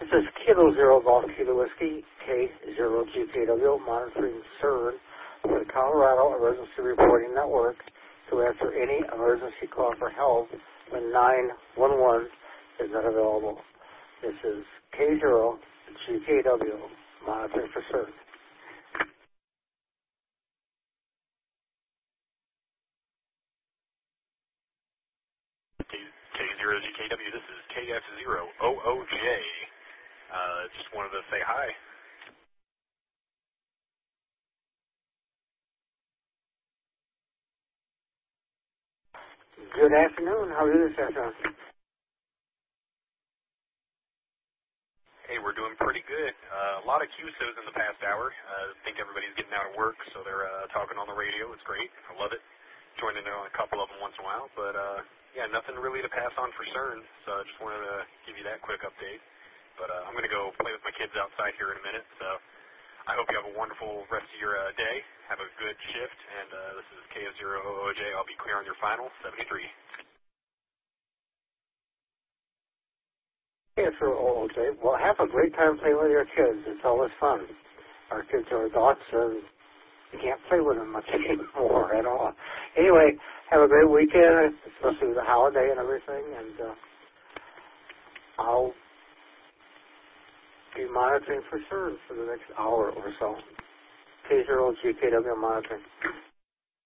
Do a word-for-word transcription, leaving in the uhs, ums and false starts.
This is Kilo Zero Golf Kilo Whiskey, K Zero G K W, monitoring CERN for the Colorado Emergency Reporting Network to answer any emergency call for help when nine one one is not available. This is K Zero G K W, monitoring for CERN. K zero G K W, this is K F zero O O J. Uh, just wanted to say hi. Good afternoon. How are you this afternoon? Hey, we're doing pretty good. Uh, a lot of Q S Os in the past hour. Uh, I think everybody's getting out of work, so they're uh, talking on the radio. It's great. I love it. Joining in on a couple of them once in a while. But, uh, yeah, nothing really to pass on for CERN, so I just wanted to give you that quick update. But uh, I'm going to go play with my kids outside here in a minute, so I hope you have a wonderful rest of your uh, day. Have a good shift, and uh, this is K F zero O O J. I'll be clear on your final, seventy-three. Yes, sir. Oh, okay. Well, have a great time playing with your kids. It's always fun. Our kids are adults, and you can't play with them much anymore at all. Anyway, have a great weekend, especially with the holiday and everything, and uh, I'll be monitoring for CERN for the next hour or so. K zero G K W monitoring.